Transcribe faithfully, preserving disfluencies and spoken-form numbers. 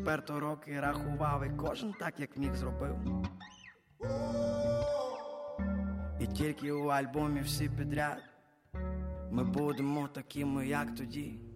Перто роки рахував, і кожен так, як міг, зробив. І тільки у альбомі всі підряд ми будемо такими, як тоді.